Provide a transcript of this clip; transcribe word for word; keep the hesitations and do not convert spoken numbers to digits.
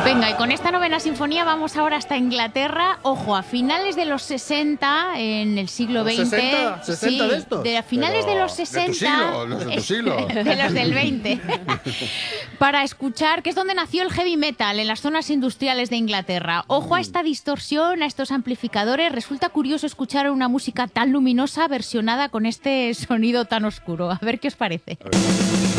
Venga, y con esta novena sinfonía vamos ahora hasta Inglaterra. Ojo, a finales de los sesenta, en el siglo veinte. ¿sesenta? ¿sesenta sí, de estos? De a finales Pero de los sesenta. de tu siglo, los de tu siglo. De los del veinte. Para escuchar, que es donde nació el heavy metal, en las zonas industriales de Inglaterra. Ojo a esta distorsión, a estos amplificadores. Resulta curioso escuchar una música tan luminosa versionada con este sonido tan oscuro. A ver qué os parece. A ver.